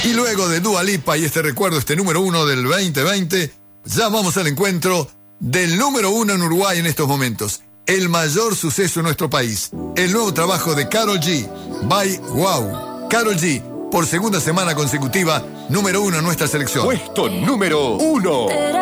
Y luego de Dua Lipa y este recuerdo, este número 1 del 2020, ya vamos al encuentro del número 1 en Uruguay en estos momentos. El mayor suceso en nuestro país. El nuevo trabajo de Karol G. By Wow. Karol G, por segunda semana consecutiva, número 1 en nuestra selección. Puesto número 1.